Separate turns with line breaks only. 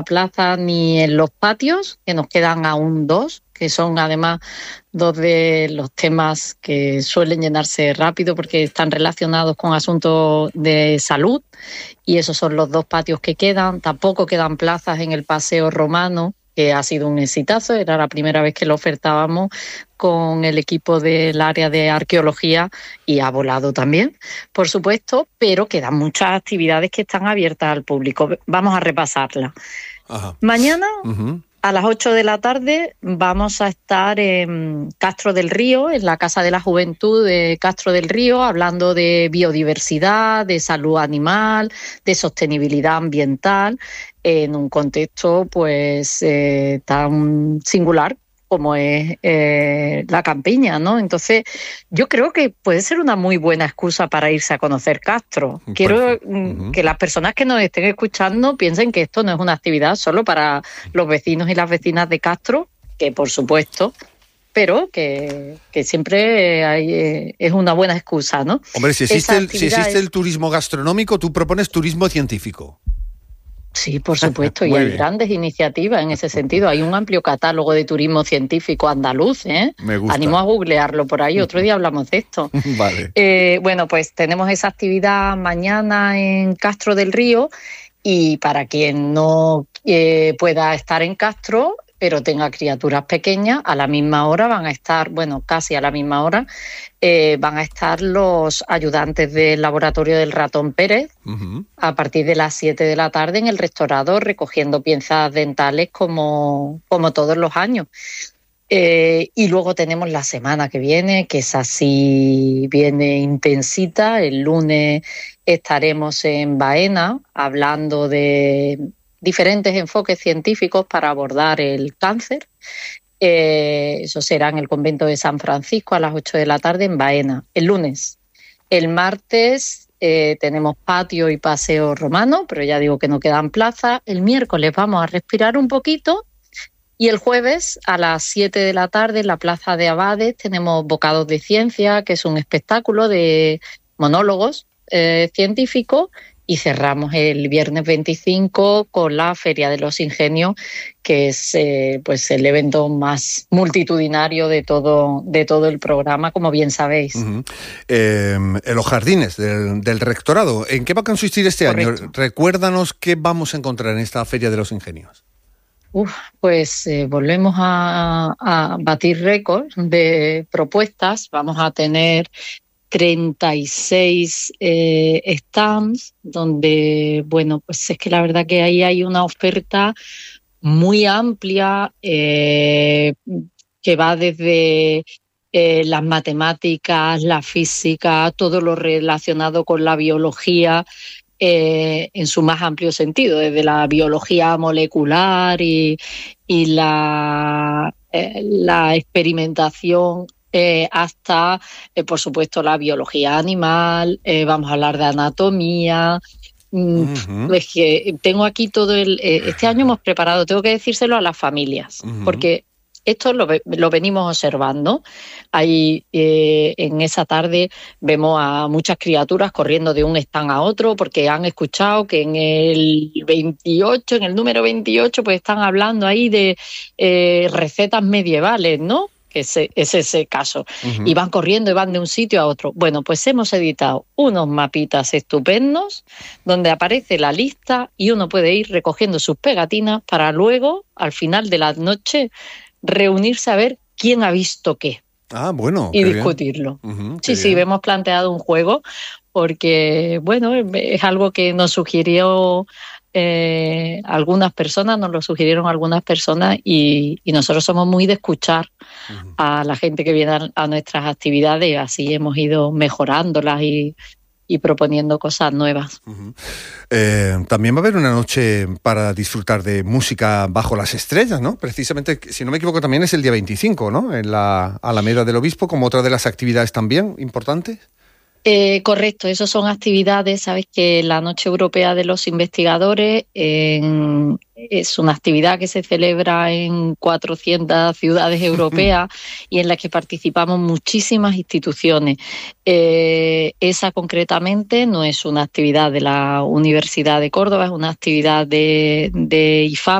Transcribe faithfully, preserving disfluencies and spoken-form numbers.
plaza ni en los patios, que nos quedan aún dos, que son además dos de los temas que suelen llenarse rápido porque están relacionados con asuntos de salud, y esos son los dos patios que quedan. Tampoco quedan plazas en el Paseo Romano, que ha sido un exitazo, era la primera vez que lo ofertábamos con el equipo del área de arqueología y ha volado también, por supuesto, pero quedan muchas actividades que están abiertas al público. Vamos a repasarlas.
Ajá.
Mañana,
Uh-huh.
a las ocho de la tarde, vamos a estar en Castro del Río, en la Casa de la Juventud de Castro del Río, hablando de biodiversidad, de salud animal, de sostenibilidad ambiental, en un contexto pues eh, tan singular como es eh, la campiña, ¿no? Entonces, yo creo que puede ser una muy buena excusa para irse a conocer Castro. Quiero uh-huh. que las personas que nos estén escuchando piensen que esto no es una actividad solo para los vecinos y las vecinas de Castro, que por supuesto, pero que, que siempre hay, eh, es una buena excusa, ¿no?
Hombre, si existe, el, si existe el turismo gastronómico, tú propones turismo científico.
Sí, por supuesto, y hay bien. grandes iniciativas en ese sentido. Hay un amplio catálogo de turismo científico andaluz, ¿eh?
Me gusta.
Animo a googlearlo por ahí, otro día hablamos de esto.
Vale.
Eh, bueno, pues tenemos esa actividad mañana en Castro del Río, y para quien no eh, pueda estar en Castro, pero tenga criaturas pequeñas, a la misma hora van a estar, bueno, casi a la misma hora, eh, van a estar los ayudantes del laboratorio del ratón Pérez, uh-huh. a partir de las siete de la tarde en el restaurado, recogiendo piezas dentales como, como todos los años. Eh, y luego tenemos la semana que viene, que es así, viene intensita. El lunes estaremos en Baena hablando de diferentes enfoques científicos para abordar el cáncer. Eh, eso será en el convento de San Francisco a las ocho de la tarde en Baena, el lunes. El martes eh, tenemos patio y paseo romano, pero ya digo que no quedan plazas. El miércoles vamos a respirar un poquito, y el jueves a las siete de la tarde en la Plaza de Abades tenemos Bocados de Ciencia, que es un espectáculo de monólogos eh, científicos. Y cerramos el viernes veinticinco con la Feria de los Ingenios, que es eh, pues el evento más multitudinario de todo, de todo el programa, como bien sabéis.
Uh-huh. Eh, en los jardines del, del rectorado, ¿en qué va a consistir este
Correcto.
año? Recuérdanos qué vamos a encontrar en esta Feria de los Ingenios.
Uf, pues eh, volvemos a, a batir récords de propuestas. Vamos a tener treinta y seis eh, stands, donde, bueno, pues es que la verdad que ahí hay una oferta muy amplia eh, que va desde eh, las matemáticas, la física, todo lo relacionado con la biología eh, en su más amplio sentido, desde la biología molecular y, y la, eh, la experimentación Eh, hasta, eh, por supuesto, la biología animal, eh, vamos a hablar de anatomía. Uh-huh. Es que tengo aquí todo el... Eh, este año hemos preparado, tengo que decírselo a las familias, uh-huh. porque esto lo, lo venimos observando. Ahí eh, en esa tarde vemos a muchas criaturas corriendo de un stand a otro porque han escuchado que en el veintiocho, en el número veintiocho, pues están hablando ahí de eh, recetas medievales, ¿no? Que ese, es ese caso. Uh-huh. Y van corriendo y van de un sitio a otro. Bueno, pues hemos editado unos mapitas estupendos donde aparece la lista y uno puede ir recogiendo sus pegatinas para luego, al final de la noche, reunirse a ver quién ha visto qué.
Ah, bueno.
Y discutirlo.
Uh-huh,
sí, sí, bien. Hemos planteado un juego porque, bueno, es algo que nos sugirió Eh, algunas personas, nos lo sugirieron algunas personas y, y nosotros somos muy de escuchar uh-huh. a la gente que viene a, a nuestras actividades, así hemos ido mejorándolas y, y proponiendo cosas nuevas.
Uh-huh. Eh, también va a haber una noche para disfrutar de música bajo las estrellas, ¿no? Precisamente, si no me equivoco, también es el día veinticinco, ¿no? En la Alameda del Obispo, como otra de las actividades también importantes.
Eh, correcto, eso son actividades, sabes que la Noche Europea de los Investigadores en- es una actividad que se celebra en cuatrocientas ciudades europeas y en la que participamos muchísimas instituciones. Eh, esa concretamente no es una actividad de la Universidad de Córdoba, es una actividad de, de I F A